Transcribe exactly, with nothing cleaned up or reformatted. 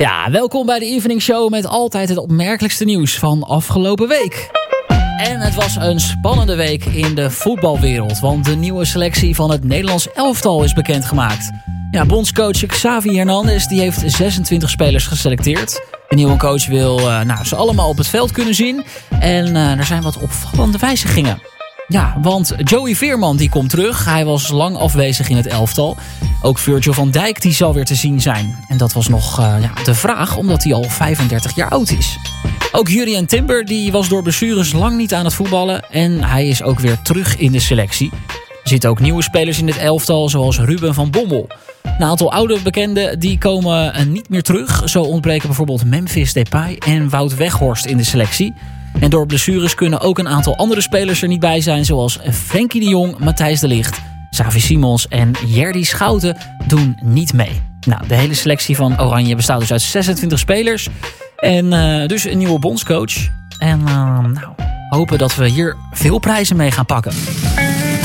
Ja, welkom bij de Evening Show met altijd het opmerkelijkste nieuws van afgelopen week. En het was een spannende week in de voetbalwereld, want de nieuwe selectie van het Nederlands elftal is bekendgemaakt. Ja, bondscoach Xavi Hernandez die heeft zesentwintig spelers geselecteerd. De nieuwe coach wil uh, nou, ze allemaal op het veld kunnen zien. En uh, er zijn wat opvallende wijzigingen. Ja, want Joey Veerman die komt terug. Hij was lang afwezig in het elftal. Ook Virgil van Dijk die zal weer te zien zijn. En dat was nog uh, ja, de vraag, omdat hij al vijfendertig jaar oud is. Ook Jurrien Timber die was door blessures lang niet aan het voetballen. En hij is ook weer terug in de selectie. Er zitten ook nieuwe spelers in het elftal, zoals Ruben van Bommel. Een aantal oude bekenden die komen niet meer terug. Zo ontbreken bijvoorbeeld Memphis Depay en Wout Weghorst in de selectie. En door blessures kunnen ook een aantal andere spelers er niet bij zijn, zoals Frenkie de Jong, Matthijs de Ligt, Xavi Simons en Jerdy Schouten doen niet mee. Nou, de hele selectie van Oranje bestaat dus uit zesentwintig spelers. En uh, dus een nieuwe bondscoach. En uh, nou, hopen dat we hier veel prijzen mee gaan pakken.